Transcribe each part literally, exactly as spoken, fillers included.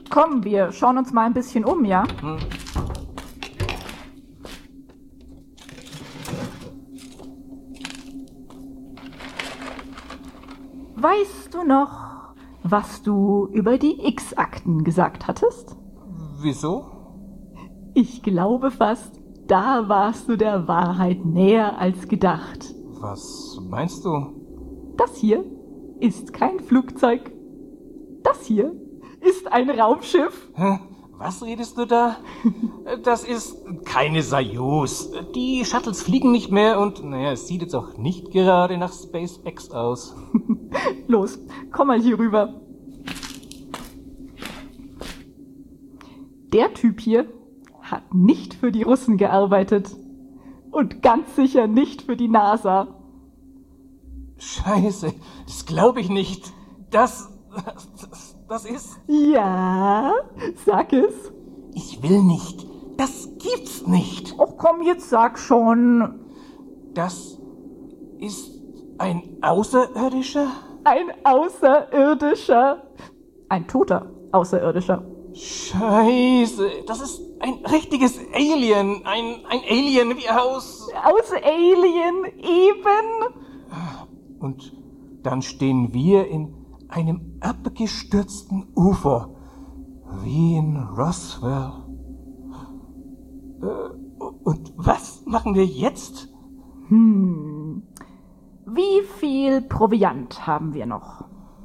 Komm, wir schauen uns mal ein bisschen um, ja? Hm. Weißt du noch, was du über die X-Akten gesagt hattest? Wieso? Ich glaube fast, da warst du der Wahrheit näher als gedacht. Was meinst du? Das hier ist kein Flugzeug. Das hier ist ein Raumschiff. Hä? Was redest du da? Das ist keine Soyuz. Die Shuttles fliegen nicht mehr und, naja, es sieht jetzt auch nicht gerade nach SpaceX aus. Los, komm mal hier rüber. Der Typ hier hat nicht für die Russen gearbeitet. Und ganz sicher nicht für die NASA. Scheiße, das glaube ich nicht. Das, das, das ist... Ja, sag es. Ich will nicht. Das gibt's nicht. Och komm, jetzt sag schon. Das ist ein Außerirdischer? Ein Außerirdischer. Ein toter Außerirdischer. Scheiße, das ist ein richtiges Alien. Ein, ein Alien wie aus... Aus Alien, eben. Und dann stehen wir in einem abgestürzten Ufer, wie in Roswell. Und was machen wir jetzt? Hm. Wie viel Proviant haben wir noch?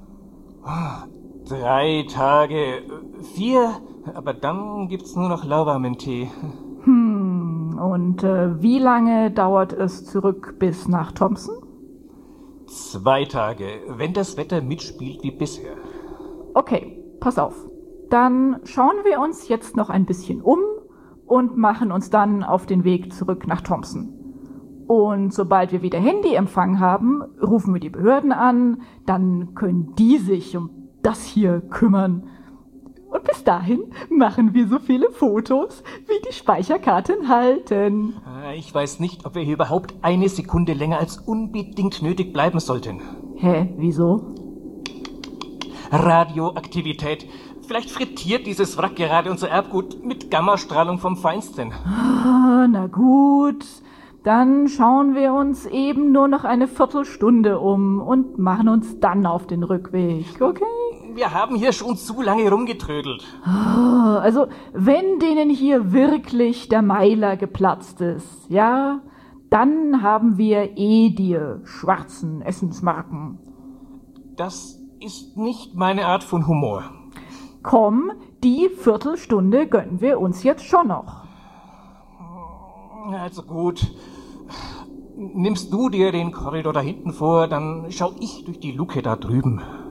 Drei Tage, vier, aber dann gibt's nur noch lauwarmen Tee. Hm, und äh, wie lange dauert es zurück bis nach Thompson? Zwei Tage, wenn das Wetter mitspielt wie bisher. Okay, pass auf. Dann schauen wir uns jetzt noch ein bisschen um und machen uns dann auf den Weg zurück nach Thompson. Und sobald wir wieder Handyempfang haben, rufen wir die Behörden an, dann können die sich um das hier kümmern. Und bis dahin machen wir so viele Fotos, wie die Speicherkarten halten. Ich weiß nicht, ob wir hier überhaupt eine Sekunde länger als unbedingt nötig bleiben sollten. Hä, wieso? Radioaktivität. Vielleicht frittiert dieses Wrack gerade unser Erbgut mit Gammastrahlung vom Feinsten. Ah, na gut. Dann schauen wir uns eben nur noch eine Viertelstunde um und machen uns dann auf den Rückweg, okay? Wir haben hier schon zu lange rumgetrödelt. Oh, also, wenn denen hier wirklich der Meiler geplatzt ist, ja, dann haben wir eh die schwarzen Essensmarken. Das ist nicht meine Art von Humor. Komm, die Viertelstunde gönnen wir uns jetzt schon noch. Also gut. Nimmst du dir den Korridor da hinten vor, dann schau ich durch die Luke da drüben.